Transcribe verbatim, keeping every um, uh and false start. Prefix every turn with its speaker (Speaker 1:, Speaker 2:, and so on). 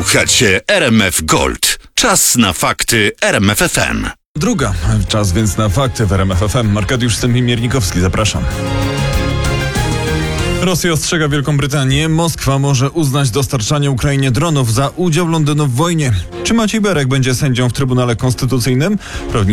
Speaker 1: Słuchacie R M F Gold. Czas na fakty R M F F M.
Speaker 2: Druga. Czas więc na fakty w R M F F M. Arkadiusz Stępień-Miernikowski, zapraszam. Rosja ostrzega Wielką Brytanię. Moskwa może uznać dostarczanie Ukrainie dronów za udział Londynu w wojnie. Czy Maciej Berek będzie sędzią w Trybunale Konstytucyjnym?